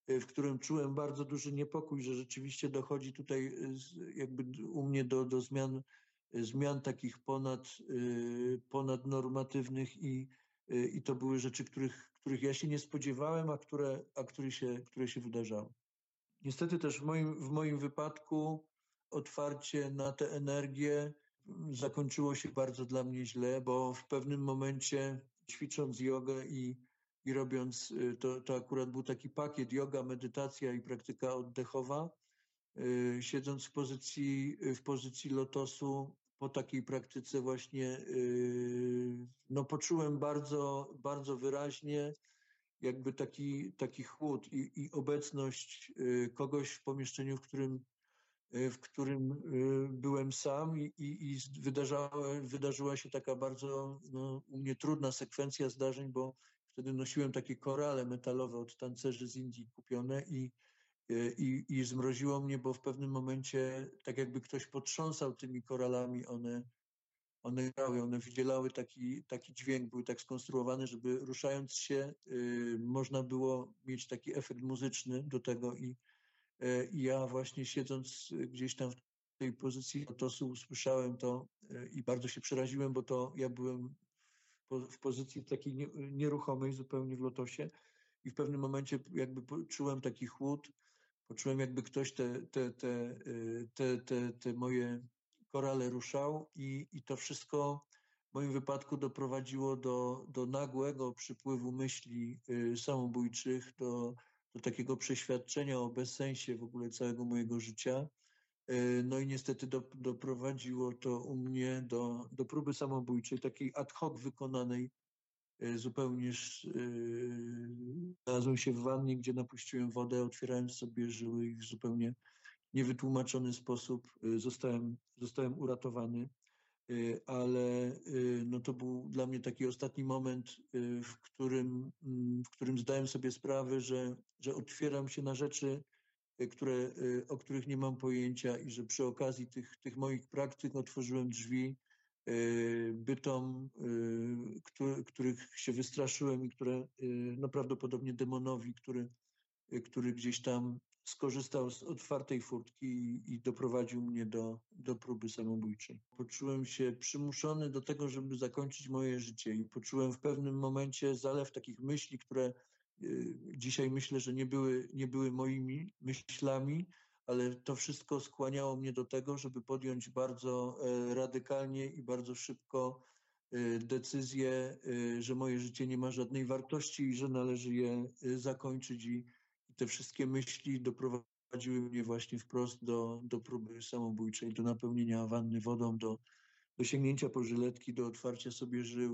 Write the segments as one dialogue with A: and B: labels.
A: w którym czułem bardzo duży niepokój, że rzeczywiście dochodzi tutaj jakby u mnie do zmian takich ponadnormatywnych i to były rzeczy, których ja się nie spodziewałem, które się wydarzały. Niestety też w moim wypadku otwarcie na tę energię zakończyło się bardzo dla mnie źle, bo w pewnym momencie ćwicząc jogę i robiąc, to akurat był taki pakiet joga, medytacja i praktyka oddechowa, siedząc w pozycji lotosu po takiej praktyce właśnie, no poczułem bardzo, bardzo wyraźnie jakby taki chłód i obecność kogoś w pomieszczeniu, w którym byłem sam i wydarzyła się taka bardzo u mnie trudna sekwencja zdarzeń, bo wtedy nosiłem takie korale metalowe od tancerzy z Indii kupione i zmroziło mnie, bo w pewnym momencie tak jakby ktoś potrząsał tymi koralami, one grały, one wydzielały taki dźwięk, były tak skonstruowane, żeby ruszając się można było mieć taki efekt muzyczny do tego i ja właśnie siedząc gdzieś tam w tej pozycji lotosu usłyszałem to i bardzo się przeraziłem, bo to ja byłem w pozycji takiej nieruchomej zupełnie w lotosie i w pewnym momencie jakby poczułem taki chłód, poczułem jakby ktoś te moje korale ruszał i to wszystko w moim wypadku doprowadziło do nagłego przypływu myśli samobójczych, do takiego przeświadczenia o bezsensie w ogóle całego mojego życia. No i niestety doprowadziło to u mnie do próby samobójczej, takiej ad hoc wykonanej zupełnie. Znalazłem się w wannie, gdzie napuściłem wodę, otwierając sobie żyły i w zupełnie niewytłumaczony sposób zostałem uratowany. Ale no to był dla mnie taki ostatni moment, w którym zdałem sobie sprawę, że otwieram się na rzeczy, o których nie mam pojęcia i że przy okazji tych moich praktyk otworzyłem drzwi bytom, których się wystraszyłem i które no prawdopodobnie demonowi, który gdzieś tam skorzystał z otwartej furtki i doprowadził mnie do próby samobójczej. Poczułem się przymuszony do tego, żeby zakończyć moje życie i poczułem w pewnym momencie zalew takich myśli, które dzisiaj myślę, że nie były moimi myślami, ale to wszystko skłaniało mnie do tego, żeby podjąć bardzo radykalnie i bardzo szybko decyzję, że moje życie nie ma żadnej wartości i że należy je zakończyć i te wszystkie myśli doprowadziły mnie właśnie wprost do próby samobójczej, do napełnienia wanny wodą, do sięgnięcia po żyletki, do otwarcia sobie żył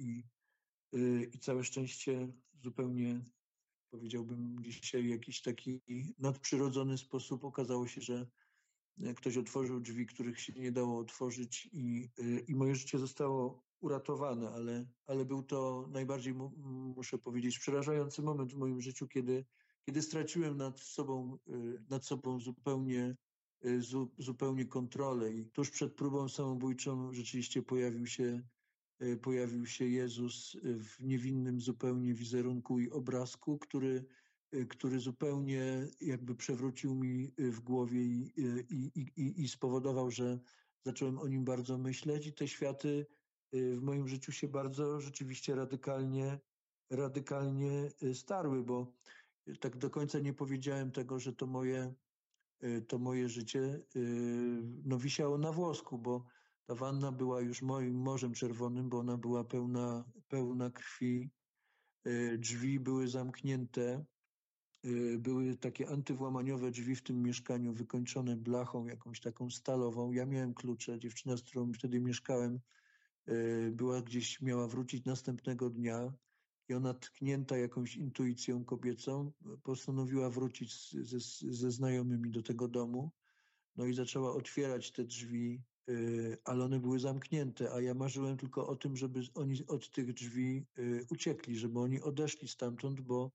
A: i całe szczęście zupełnie, powiedziałbym dzisiaj, jakiś taki nadprzyrodzony sposób okazało się, że ktoś otworzył drzwi, których się nie dało otworzyć i moje życie zostało uratowane, ale był to najbardziej, muszę powiedzieć, przerażający moment w moim życiu, kiedy straciłem nad sobą zupełnie kontrolę i tuż przed próbą samobójczą rzeczywiście pojawił się Jezus w niewinnym zupełnie wizerunku i obrazku, który zupełnie jakby przewrócił mi w głowie i spowodował, że zacząłem o nim bardzo myśleć i te światy w moim życiu się bardzo rzeczywiście radykalnie starły, bo tak do końca nie powiedziałem tego, że to moje życie no, wisiało na włosku, bo ta wanna była już moim morzem czerwonym, bo ona była pełna krwi. Drzwi były zamknięte. Były takie antywłamaniowe drzwi w tym mieszkaniu, wykończone blachą jakąś taką stalową. Ja miałem klucze. Dziewczyna, z którą wtedy mieszkałem, miała wrócić następnego dnia i ona, tknięta jakąś intuicją kobiecą, postanowiła wrócić ze znajomymi do tego domu. No i zaczęła otwierać te drzwi, ale one były zamknięte, a ja marzyłem tylko o tym, żeby oni od tych drzwi uciekli, żeby oni odeszli stamtąd, bo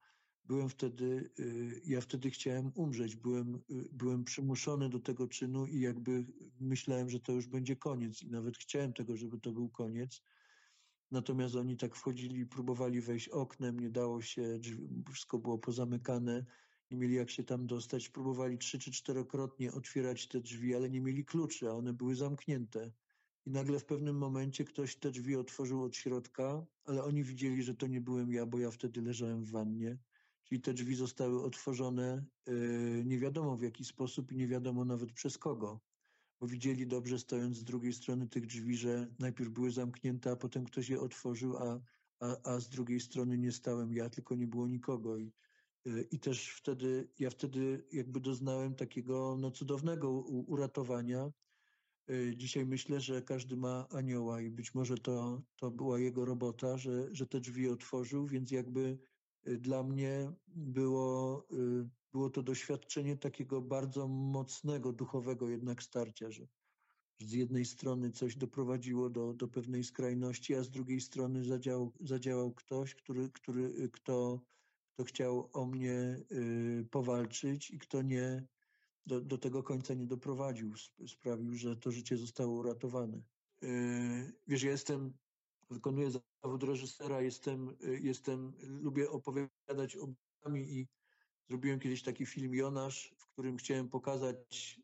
A: ja wtedy chciałem umrzeć. Byłem przymuszony do tego czynu i jakby myślałem, że to już będzie koniec i nawet chciałem tego, żeby to był koniec. Natomiast oni tak wchodzili, próbowali wejść oknem, nie dało się, wszystko było pozamykane. nie mieli jak się tam dostać. Próbowali 3 czy 4-krotnie otwierać te drzwi, ale nie mieli kluczy, a one były zamknięte. I nagle w pewnym momencie ktoś te drzwi otworzył od środka, ale oni widzieli, że to nie byłem ja, bo ja wtedy leżałem w wannie. Czyli te drzwi zostały otworzone nie wiadomo w jaki sposób i nie wiadomo nawet przez kogo. Bo widzieli dobrze, stojąc z drugiej strony tych drzwi, że najpierw były zamknięte, a potem ktoś je otworzył, a z drugiej strony nie stałem ja, tylko nie było nikogo. I też ja wtedy jakby doznałem takiego cudownego uratowania. Dzisiaj myślę, że każdy ma anioła i być może to była jego robota, że te drzwi otworzył, więc jakby dla mnie było to doświadczenie takiego bardzo mocnego, duchowego jednak starcia, że z jednej strony coś doprowadziło do pewnej skrajności, a z drugiej strony zadziałał ktoś, kto chciał o mnie powalczyć i kto nie do tego końca nie doprowadził, sprawił, że to życie zostało uratowane. Wiesz, wykonuję zawód reżysera, lubię opowiadać o bajkami i zrobiłem kiedyś taki film Jonasz, w którym chciałem pokazać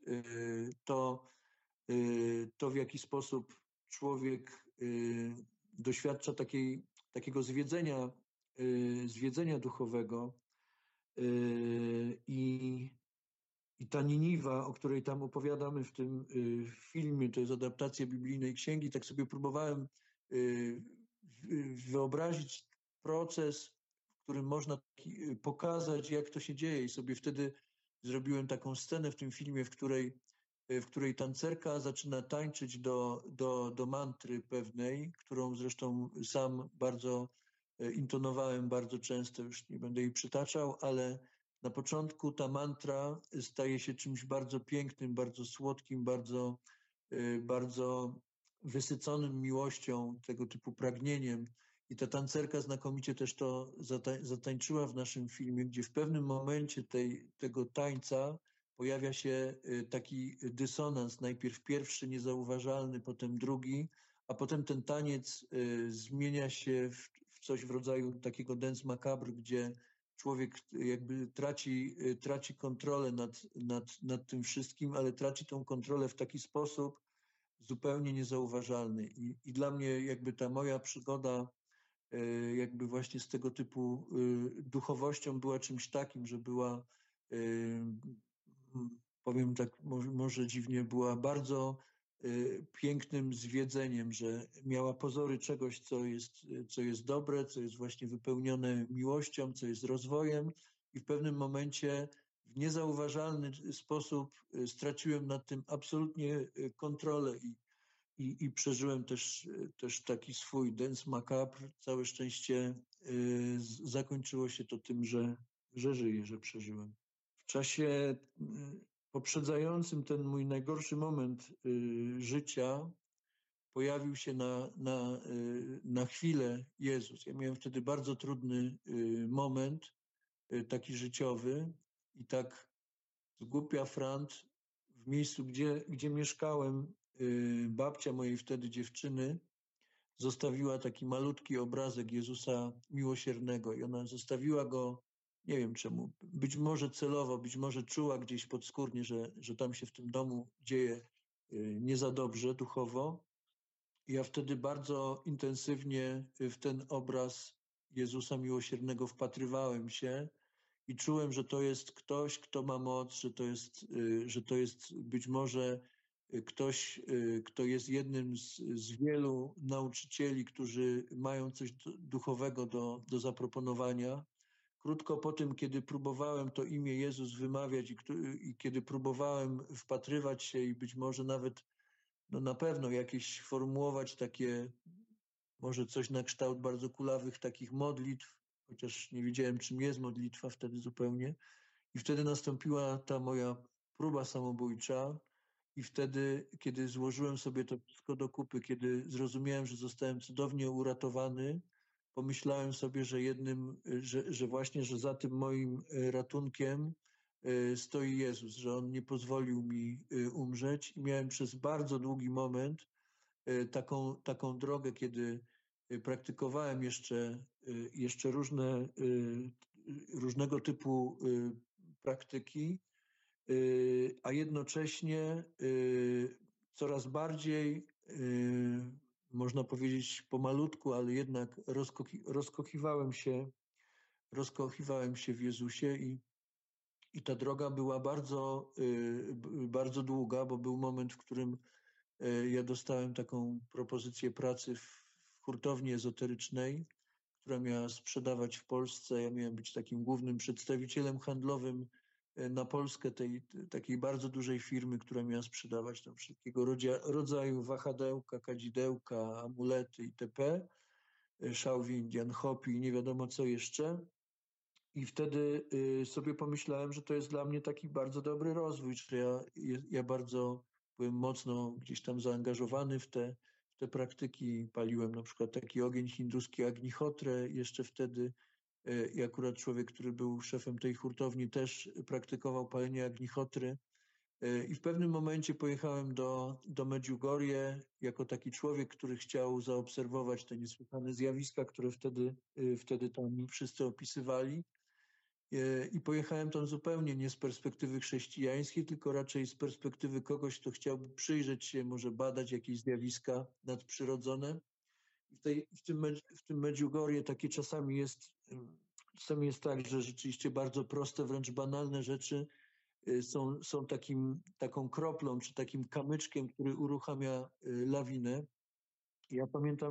A: to w jaki sposób człowiek doświadcza takiego zwiedzenia duchowego i ta Niniwa, o której tam opowiadamy w tym filmie, to jest adaptacja biblijnej księgi, tak sobie próbowałem wyobrazić proces, w którym można pokazać, jak to się dzieje i sobie wtedy zrobiłem taką scenę w tym filmie, w której tancerka zaczyna tańczyć do mantry pewnej, którą zresztą sam bardzo intonowałem bardzo często, już nie będę jej przytaczał, ale na początku ta mantra staje się czymś bardzo pięknym, bardzo słodkim, bardzo wysyconym miłością, tego typu pragnieniem. I ta tancerka znakomicie też to zatańczyła w naszym filmie, gdzie w pewnym momencie tego tańca pojawia się taki dysonans, najpierw pierwszy, niezauważalny, potem drugi, a potem ten taniec zmienia się w coś w rodzaju takiego dance macabre, gdzie człowiek jakby traci kontrolę nad tym wszystkim, ale traci tą kontrolę w taki sposób zupełnie niezauważalny. I dla mnie jakby ta moja przygoda jakby właśnie z tego typu duchowością była czymś takim, że była, powiem tak może dziwnie, była bardzo pięknym zwiedzeniem, że miała pozory czegoś, co jest dobre, co jest właśnie wypełnione miłością, co jest rozwojem i w pewnym momencie w niezauważalny sposób straciłem nad tym absolutnie kontrolę i przeżyłem też taki swój dance macabre. Całe szczęście zakończyło się to tym, że żyję, że przeżyłem. W czasie poprzedzającym ten mój najgorszy moment życia pojawił się na chwilę Jezus. Ja miałem wtedy bardzo trudny moment, taki życiowy i tak z głupia frant w miejscu, gdzie mieszkałem, babcia mojej wtedy dziewczyny zostawiła taki malutki obrazek Jezusa Miłosiernego i ona zostawiła go, nie wiem czemu, być może celowo, być może czuła gdzieś podskórnie, że tam się w tym domu dzieje nie za dobrze duchowo. I ja wtedy bardzo intensywnie w ten obraz Jezusa Miłosiernego wpatrywałem się i czułem, że to jest ktoś, kto ma moc, że to jest być może ktoś, kto jest jednym z wielu nauczycieli, którzy mają coś duchowego do zaproponowania. Krótko po tym, kiedy próbowałem to imię Jezus wymawiać i kiedy próbowałem wpatrywać się i być może nawet, no na pewno jakieś formułować takie, może coś na kształt bardzo kulawych takich modlitw, chociaż nie wiedziałem, czym jest modlitwa wtedy zupełnie. I wtedy nastąpiła ta moja próba samobójcza i wtedy, kiedy złożyłem sobie to wszystko do kupy, kiedy zrozumiałem, że zostałem cudownie uratowany, pomyślałem sobie, że właśnie, że za tym moim ratunkiem stoi Jezus, że On nie pozwolił mi umrzeć i miałem przez bardzo długi moment taką drogę, kiedy praktykowałem jeszcze różnego typu praktyki, a jednocześnie coraz bardziej, można powiedzieć pomalutku, ale jednak rozkochiwałem się w Jezusie i ta droga była bardzo długa, bo był moment, w którym ja dostałem taką propozycję pracy w hurtowni ezoterycznej, która miała sprzedawać w Polsce. Ja miałem być takim głównym przedstawicielem handlowym na Polskę tej takiej bardzo dużej firmy, która miała sprzedawać tam wszelkiego rodzaju wahadełka, kadzidełka, amulety itp., szałwi Indian Hopi i nie wiadomo co jeszcze. I wtedy sobie pomyślałem, że to jest dla mnie taki bardzo dobry rozwój, że ja bardzo byłem mocno gdzieś tam zaangażowany w te praktyki. Paliłem na przykład taki ogień hinduski Agnihotre jeszcze wtedy. I akurat człowiek, który był szefem tej hurtowni, też praktykował palenie Agnihotry. I w pewnym momencie pojechałem do Medjugorje jako taki człowiek, który chciał zaobserwować te niesłychane zjawiska, które wtedy tam wszyscy opisywali. I pojechałem tam zupełnie nie z perspektywy chrześcijańskiej, tylko raczej z perspektywy kogoś, kto chciałby przyjrzeć się, może badać jakieś zjawiska nadprzyrodzone. W tym Medjugorje takie czasami jest tak, że rzeczywiście bardzo proste, wręcz banalne rzeczy są taką kroplą, czy takim kamyczkiem, który uruchamia lawinę. Ja pamiętam,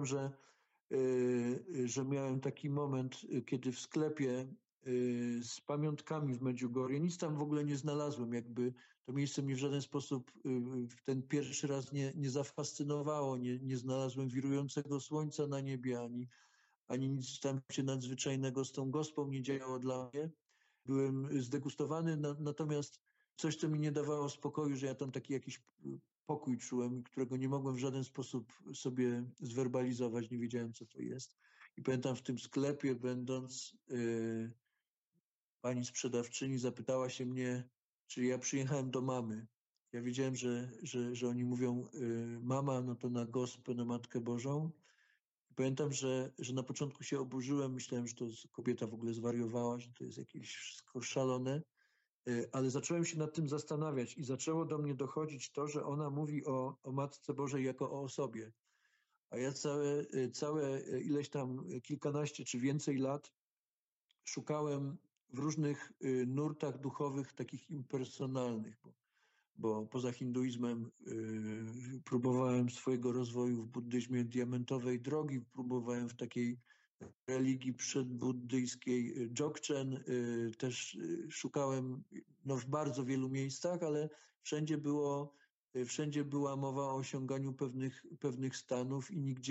A: że miałem taki moment, kiedy w sklepie z pamiątkami w Medjugorje, nic tam w ogóle nie znalazłem, jakby to miejsce mnie w żaden sposób w ten pierwszy raz nie zafascynowało, nie znalazłem wirującego słońca na niebie, ani nic tam się nadzwyczajnego z tą gospą nie działo dla mnie. Byłem zdegustowany, natomiast coś, co mi nie dawało spokoju, że ja tam taki jakiś pokój czułem, którego nie mogłem w żaden sposób sobie zwerbalizować, nie wiedziałem, co to jest. I pamiętam w tym sklepie będąc, pani sprzedawczyni zapytała się mnie, czy ja przyjechałem do mamy. Ja wiedziałem, że oni mówią mama, no to na gospę, na Matkę Bożą. I pamiętam, że na początku się oburzyłem, myślałem, że to kobieta w ogóle zwariowała, że to jest jakieś wszystko szalone, ale zacząłem się nad tym zastanawiać i zaczęło do mnie dochodzić to, że ona mówi o Matce Bożej jako o osobie. A ja całe ileś tam kilkanaście czy więcej lat szukałem w różnych nurtach duchowych, takich impersonalnych, bo poza hinduizmem próbowałem swojego rozwoju w buddyzmie diamentowej drogi, próbowałem w takiej religii przedbuddyjskiej Dzogchen, też szukałem no, w bardzo wielu miejscach, ale wszędzie była mowa o osiąganiu pewnych stanów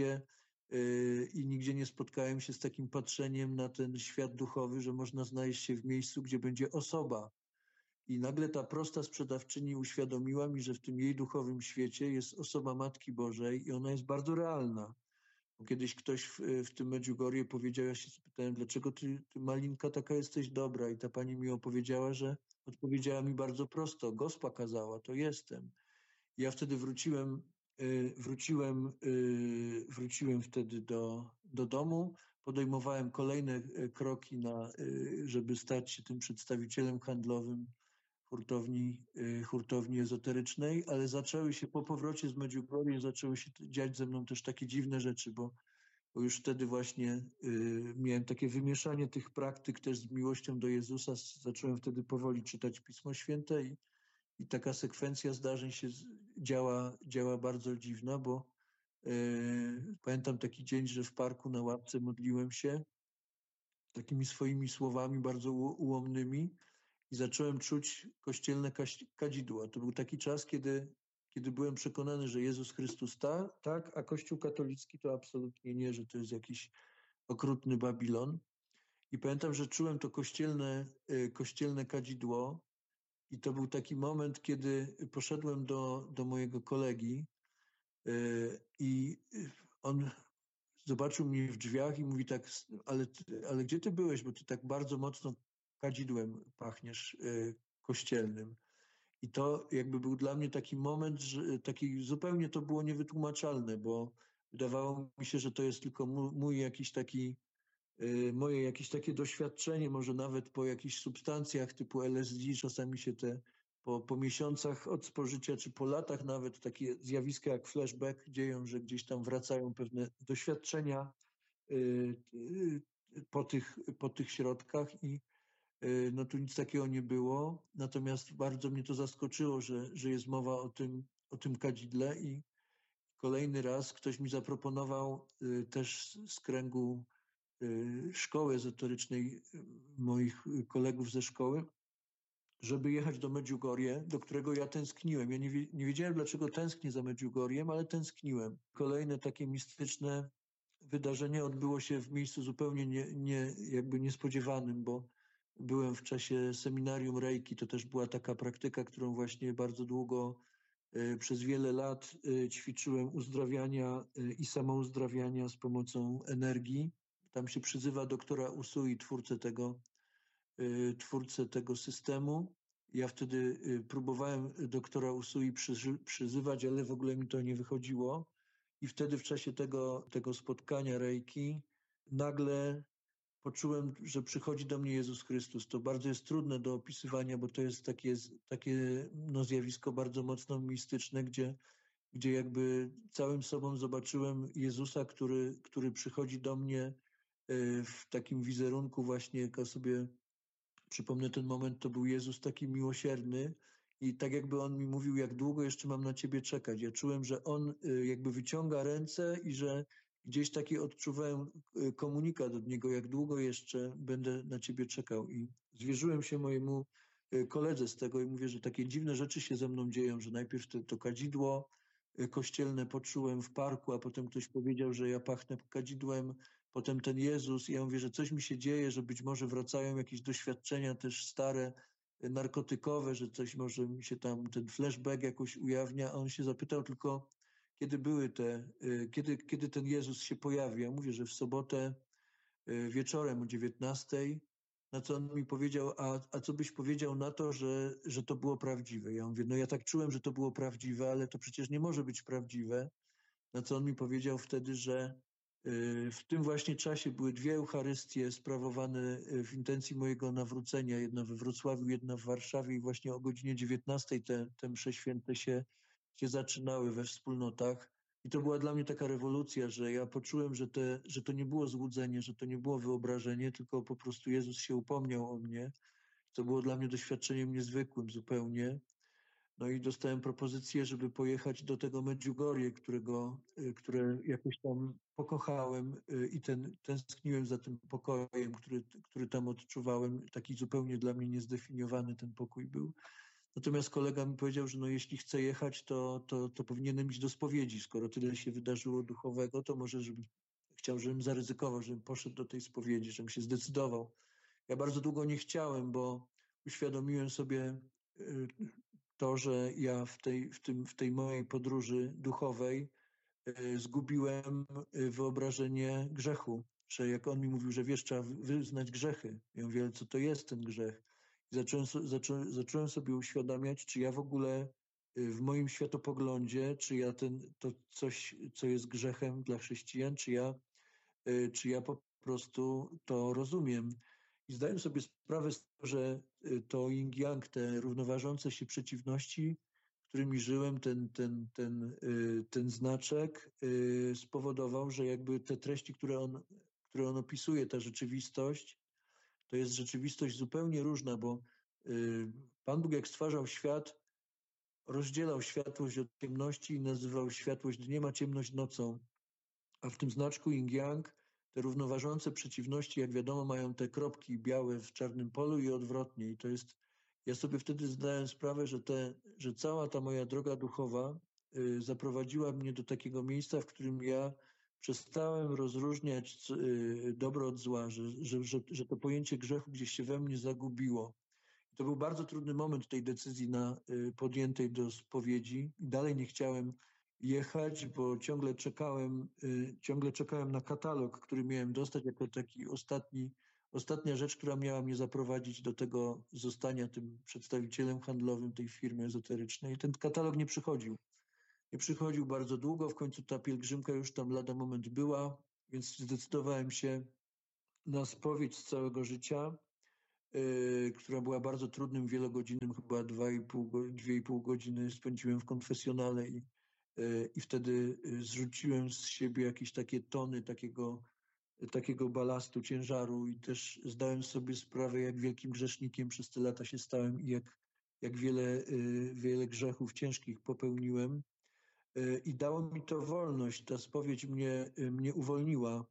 A: i nigdzie nie spotkałem się z takim patrzeniem na ten świat duchowy, że można znaleźć się w miejscu, gdzie będzie osoba. I nagle ta prosta sprzedawczyni uświadomiła mi, że w tym jej duchowym świecie jest osoba Matki Bożej i ona jest bardzo realna. Bo kiedyś ktoś w tym Medjugorje powiedział, ja się spytałem, dlaczego ty Malinka taka jesteś dobra? I ta pani mi opowiedziała, że odpowiedziała mi bardzo prosto, gospa kazała, to jestem. I ja wtedy wróciłem wtedy do domu, podejmowałem kolejne kroki żeby stać się tym przedstawicielem handlowym hurtowni ezoterycznej, ale po powrocie z Medjugorje zaczęły się dziać ze mną też takie dziwne rzeczy, bo już wtedy właśnie miałem takie wymieszanie tych praktyk też z miłością do Jezusa. Zacząłem wtedy powoli czytać Pismo Święte i taka sekwencja zdarzeń się działa bardzo dziwna, bo pamiętam taki dzień, że w parku na ławce modliłem się takimi swoimi słowami bardzo ułomnymi i zacząłem czuć kościelne kadzidła. To był taki czas, kiedy byłem przekonany, że Jezus Chrystus tak, a Kościół katolicki to absolutnie nie, że to jest jakiś okrutny Babilon. I pamiętam, że czułem to kościelne kadzidło i to był taki moment, kiedy poszedłem do mojego kolegi i on zobaczył mnie w drzwiach i mówi tak, ale gdzie ty byłeś, bo ty tak bardzo mocno kadzidłem pachniesz kościelnym. I to jakby był dla mnie taki moment, że taki zupełnie to było niewytłumaczalne, bo wydawało mi się, że to jest tylko mój jakiś taki moje jakieś takie doświadczenie, może nawet po jakichś substancjach typu LSD, czasami się po miesiącach od spożycia, czy po latach nawet takie zjawiska jak flashback dzieją, że gdzieś tam wracają pewne doświadczenia po tych środkach i no tu nic takiego nie było. Natomiast bardzo mnie to zaskoczyło, że jest mowa o tym kadzidle i kolejny raz ktoś mi zaproponował też z kręgu szkoły ezoterycznej moich kolegów ze szkoły, żeby jechać do Medjugorje, do którego ja tęskniłem. Ja nie wiedziałem, dlaczego tęsknię za Medjugorjem, ale tęskniłem. Kolejne takie mistyczne wydarzenie odbyło się w miejscu zupełnie jakby niespodziewanym, bo byłem w czasie seminarium Reiki. To też była taka praktyka, którą właśnie bardzo długo, przez wiele lat ćwiczyłem uzdrawiania i samouzdrawiania z pomocą energii. Tam się przyzywa doktora Usui, twórcę tego systemu. Ja wtedy próbowałem doktora Usui przyzywać, ale w ogóle mi to nie wychodziło. I wtedy w czasie tego spotkania Reiki nagle poczułem, że przychodzi do mnie Jezus Chrystus. To bardzo jest trudne do opisywania, bo to jest takie no, zjawisko bardzo mocno mistyczne, gdzie jakby całym sobą zobaczyłem Jezusa, który przychodzi do mnie w takim wizerunku właśnie, jak ja sobie przypomnę ten moment, to był Jezus taki miłosierny i tak jakby On mi mówił, jak długo jeszcze mam na Ciebie czekać. Ja czułem, że On jakby wyciąga ręce i że gdzieś taki odczuwałem komunikat od Niego, jak długo jeszcze będę na Ciebie czekał. I zwierzyłem się mojemu koledze z tego i mówię, że takie dziwne rzeczy się ze mną dzieją, że najpierw to kadzidło kościelne poczułem w parku, a potem ktoś powiedział, że ja pachnę kadzidłem, potem ten Jezus. I ja mówię, że coś mi się dzieje, że być może wracają jakieś doświadczenia też stare, narkotykowe, że coś może mi się tam, ten flashback jakoś ujawnia. A on się zapytał tylko, kiedy były kiedy ten Jezus się pojawi. Ja mówię, że w sobotę wieczorem o 19:00, na co on mi powiedział, a co byś powiedział na to, że to było prawdziwe? Ja mówię, no ja tak czułem, że to było prawdziwe, ale to przecież nie może być prawdziwe. Na co on mi powiedział wtedy, że w tym właśnie czasie były dwie Eucharystie sprawowane w intencji mojego nawrócenia, jedna we Wrocławiu, jedna w Warszawie i właśnie o godzinie 19:00 te msze święte się zaczynały we wspólnotach. I to była dla mnie taka rewolucja, że ja poczułem, że to nie było złudzenie, że to nie było wyobrażenie, tylko po prostu Jezus się upomniał o mnie. To było dla mnie doświadczeniem niezwykłym zupełnie. No i dostałem propozycję, żeby pojechać do tego Medjugorje, które jakoś tam pokochałem i tęskniłem za tym pokojem, który tam odczuwałem. Taki zupełnie dla mnie niezdefiniowany ten pokój był. Natomiast kolega mi powiedział, że no jeśli chcę jechać, to powinienem iść do spowiedzi. Skoro tyle się wydarzyło duchowego, to może żebym zaryzykował, żebym poszedł do tej spowiedzi, żebym się zdecydował. Ja bardzo długo nie chciałem, bo uświadomiłem sobie to, że ja w tej mojej podróży duchowej zgubiłem wyobrażenie grzechu. Że jak on mi mówił, że wiesz, trzeba wyznać grzechy. Ja mówię, ale co to jest ten grzech? I zacząłem sobie uświadamiać, czy ja w ogóle w moim światopoglądzie, czy ja to coś, co jest grzechem dla chrześcijan, czy ja po prostu to rozumiem. I zdaję sobie sprawę z tego, że to yin-yang, te równoważące się przeciwności, którymi żyłem, ten znaczek spowodował, że jakby te treści, które on opisuje, ta rzeczywistość, to jest rzeczywistość zupełnie różna, bo Pan Bóg jak stwarzał świat, rozdzielał światłość od ciemności i nazywał światłość dniem, a ciemność nocą. A w tym znaczku yin-yang te równoważące przeciwności, jak wiadomo, mają te kropki białe w czarnym polu i odwrotnie. I to jest, ja sobie wtedy zdałem sprawę, że cała ta moja droga duchowa zaprowadziła mnie do takiego miejsca, w którym ja przestałem rozróżniać dobro od zła, że to pojęcie grzechu gdzieś się we mnie zagubiło. To był bardzo trudny moment tej decyzji podjętej do spowiedzi. Dalej nie chciałem jechać, bo ciągle czekałem na katalog, który miałem dostać jako taki ostatnia rzecz, która miała mnie zaprowadzić do tego zostania tym przedstawicielem handlowym tej firmy ezoterycznej. I ten katalog nie przychodził. Nie przychodził bardzo długo, w końcu ta pielgrzymka już tam lada moment była, więc zdecydowałem się na spowiedź z całego życia, która była bardzo trudnym, wielogodzinnym, chyba 2,5 godziny spędziłem w konfesjonale i wtedy zrzuciłem z siebie jakieś takie tony takiego balastu, ciężaru i też zdałem sobie sprawę, jak wielkim grzesznikiem przez te lata się stałem i jak wiele grzechów ciężkich popełniłem. I dało mi to wolność. Ta spowiedź mnie uwolniła.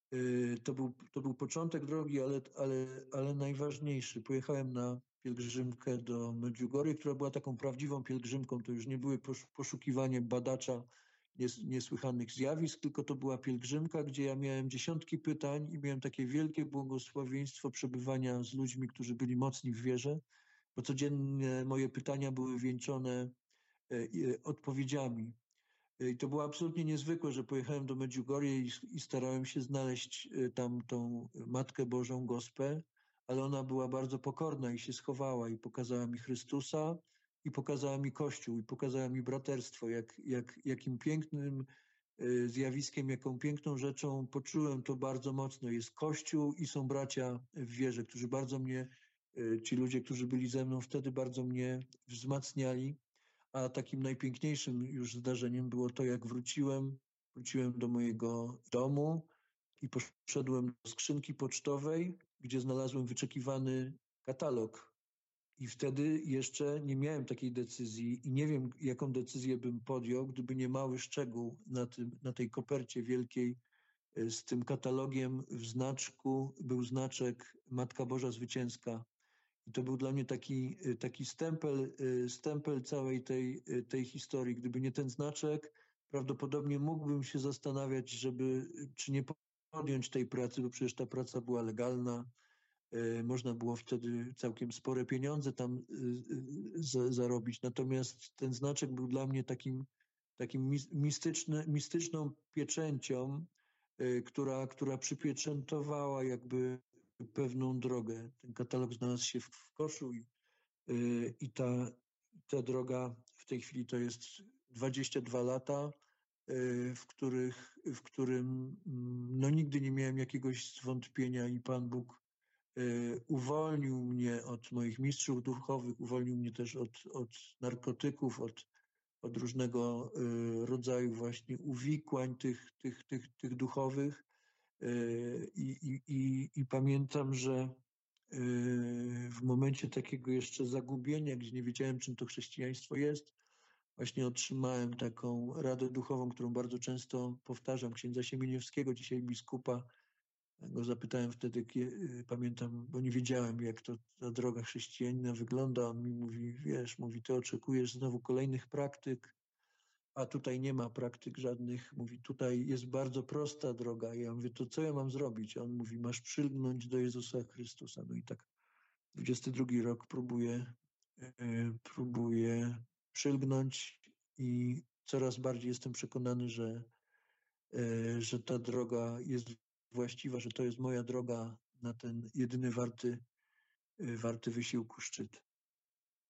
A: To był początek drogi, ale najważniejszy. Pojechałem na pielgrzymkę do Medjugorje, która była taką prawdziwą pielgrzymką. To już nie były poszukiwanie badacza niesłychanych zjawisk, tylko to była pielgrzymka, gdzie ja miałem dziesiątki pytań i miałem takie wielkie błogosławieństwo przebywania z ludźmi, którzy byli mocni w wierze, bo codziennie moje pytania były wieńczone odpowiedziami. I to było absolutnie niezwykłe, że pojechałem do Medjugorje i starałem się znaleźć tam tą Matkę Bożą Gospę, ale ona była bardzo pokorna i się schowała i pokazała mi Chrystusa i pokazała mi Kościół i pokazała mi braterstwo, jakim pięknym zjawiskiem, jaką piękną rzeczą poczułem to bardzo mocno. Jest Kościół i są bracia w wierze, którzy bardzo mnie, ci ludzie, którzy byli ze mną wtedy, bardzo mnie wzmacniali. A takim najpiękniejszym już zdarzeniem było to, jak wróciłem do mojego domu i poszedłem do skrzynki pocztowej, gdzie znalazłem wyczekiwany katalog. I wtedy jeszcze nie miałem takiej decyzji i nie wiem, jaką decyzję bym podjął, gdyby nie mały szczegół na tej kopercie wielkiej z tym katalogiem w znaczku był znaczek Matka Boża Zwycięska. I to był dla mnie taki stempel całej tej historii. Gdyby nie ten znaczek, prawdopodobnie mógłbym się zastanawiać, czy nie podjąć tej pracy, bo przecież ta praca była legalna. Można było wtedy całkiem spore pieniądze tam zarobić. Natomiast ten znaczek był dla mnie takim mistyczną pieczęcią, która przypieczętowała jakby pewną drogę. Ten katalog znalazł się w koszu i ta droga w tej chwili to jest 22 lata, w którym no, nigdy nie miałem jakiegoś zwątpienia i Pan Bóg uwolnił mnie od moich mistrzów duchowych, uwolnił mnie też od narkotyków, od różnego rodzaju uwikłań tych duchowych. I pamiętam, że w momencie takiego jeszcze zagubienia, gdzie nie wiedziałem, czym to chrześcijaństwo jest, właśnie otrzymałem taką radę duchową, którą bardzo często powtarzam, księdza Siemieniewskiego, dzisiaj biskupa. Go zapytałem wtedy, pamiętam, bo nie wiedziałem, jak ta droga chrześcijanina wygląda. On mi mówi, wiesz, ty oczekujesz znowu kolejnych praktyk, a tutaj nie ma praktyk żadnych. Mówi, tutaj jest bardzo prosta droga. Ja mówię, to co ja mam zrobić? A on mówi, masz przylgnąć do Jezusa Chrystusa. No i tak 22 rok próbuję przylgnąć i coraz bardziej jestem przekonany, że ta droga jest właściwa, że to jest moja droga na ten jedyny warty wysiłku szczyt.